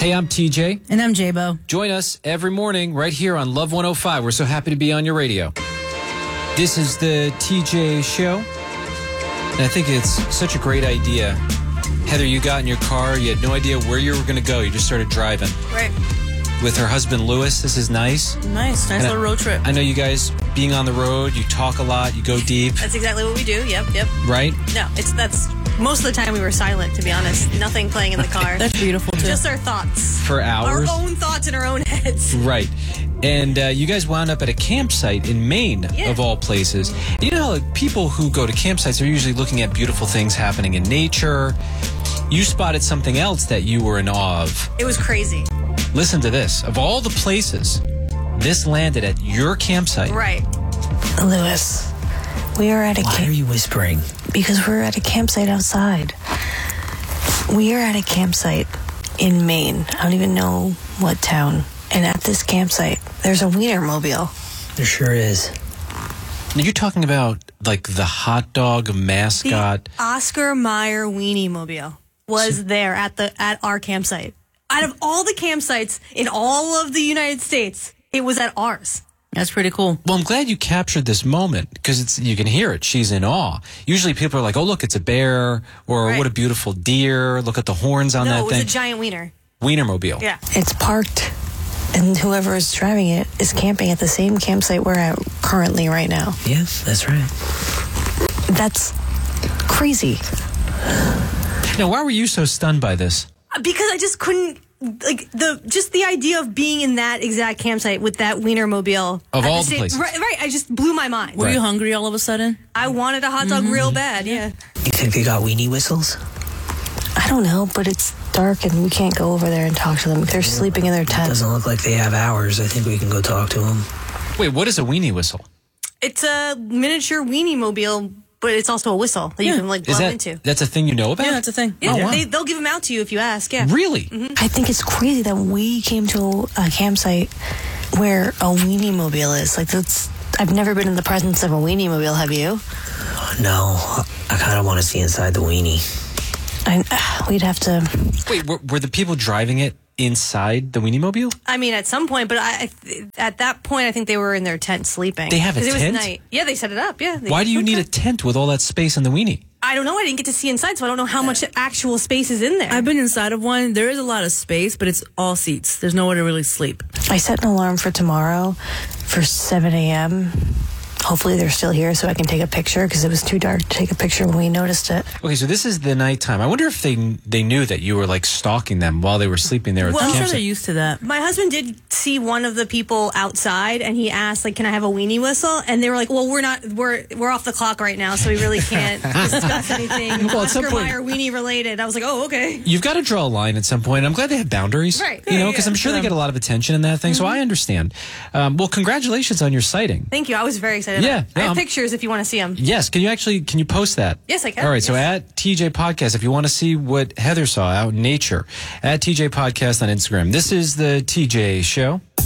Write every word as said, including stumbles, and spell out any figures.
Hey, I'm T J. And I'm J-Bo. Join us every morning right here on Love one oh five. We're so happy to be on your radio. This is the T J Show. And I think it's such a great idea. Heather, you got in your car. You had no idea where you were going to go. You just started driving. Right. With her husband, Lewis. This is nice. Nice. Nice And little I, road trip. I know you guys, being on the road, you talk a lot. You go deep. That's exactly what we do. Yep, yep. Right? No, it's that's most of the time we were silent, to be honest. Nothing playing in the car. That's beautiful, too. Just our thoughts. For hours. Our own thoughts in our own heads. Right. And uh, you guys wound up at a campsite in Maine, Yeah. of all places. You know how like, people who go to campsites are usually looking at beautiful things happening in nature. You spotted something else that you were in awe of. It was crazy. Listen to this. Of all the places, this landed at your campsite. Right. Lewis, we are at a Why camp- are you whispering? because we're at a campsite outside. We are at a campsite in Maine. I don't even know what town. And at this campsite, there's a Wienermobile. There sure is. Are you talking about like the hot dog mascot? The Oscar Mayer Weenie Mobile was there at the at our campsite. Out of all the campsites in all of the United States, it was at ours. That's pretty cool. Well, I'm glad you captured this moment because it's you can hear it. She's in awe. Usually people are like, oh, look, it's a bear, or Right. what a beautiful deer. Look at the horns on No, that it was thing. a giant wiener. Wienermobile. Yeah. It's parked, and whoever is driving it is camping at the same campsite we're at currently right now. Yeah, that's right. That's crazy. Now, why were you so stunned by this? Because I just couldn't, like, the just the idea of being in that exact campsite with that Wienermobile. Of at all the same- places. Right, right, I just blew my mind. Were Right. you hungry all of a sudden? I wanted a hot dog real bad, yeah. You think they got weenie whistles? I don't know, but it's dark and we can't go over there and talk to them. They're sleeping in their tent. Doesn't look like they have ours. I think we can go talk to them. Wait, what is a weenie whistle? It's a miniature weenie mobile, but it's also a whistle that you Yeah. can, like, Is blow that into. that's a thing you know about? Yeah, that's a thing. Yeah, Oh, wow. they, they'll give them out to you if you ask, yeah. Really? I think it's crazy that we came to a campsite where a weenie mobile is. Like, that's, I've never been in the presence of a weenie mobile, have you? No, I kind of want to see inside the weenie. I, uh, we'd have to. Wait, were, were the people driving it inside the Wienermobile? I mean, at some point, but I, I th- at that point, I think they were in their tent sleeping. They have a 'Cause it tent? was night. Yeah, they set it up, yeah. They- Why do you need a Okay. tent with all that space in the weenie? I don't know. I didn't get to see inside, so I don't know how much actual space is in there. I've been inside of one. There is a lot of space, but it's all seats. There's nowhere to really sleep. I set an alarm for tomorrow for seven a.m. Hopefully they're still here so I can take a picture because it was too dark to take a picture when we noticed it. Okay, so this is the nighttime. I wonder if they they knew that you were like stalking them while they were sleeping there at Well, the I'm sure campsite. they're used to that. My husband did see one of the people outside, and he asked, like, "Can I have a weenie whistle?" And they were like, "Well, we're not. We're we're off the clock right now, so we really can't discuss anything Well, at some Oscar point- Mayer weenie related." I was like, "Oh, okay." You've got to draw a line at some point. I'm glad they have boundaries, Right. You know, Yeah, because yeah. I'm sure they get a lot of attention in that thing. So I understand. Um, well, congratulations on your sighting. Thank you. I was very excited. Yeah, about it. I no, have I'm- pictures if you want to see them. Yes, can you actually can you post that? Yes, I can. All right, so Yes. at T J Podcast, if you want to see what Heather saw out in nature, at T J Podcast on Instagram. This is the T J Show.